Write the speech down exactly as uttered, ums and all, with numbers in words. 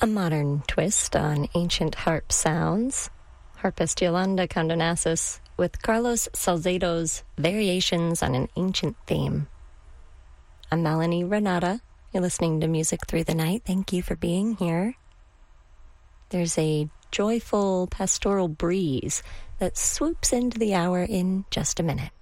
A modern twist on ancient harp sounds. Harpist Yolanda Condonasis with Carlos Salcedo's Variations on an Ancient Theme. I'm Melanie Renata. You're listening to Music Through the Night. Thank you for being here. There's a joyful pastoral breeze that swoops into the hour in just a minute.